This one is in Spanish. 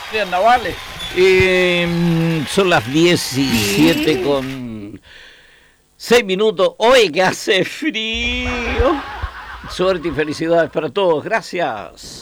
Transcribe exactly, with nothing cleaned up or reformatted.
navales. Eh, son las diecisiete sí. con seis minutos. Hoy que hace frío. Suerte y felicidades para todos. Gracias.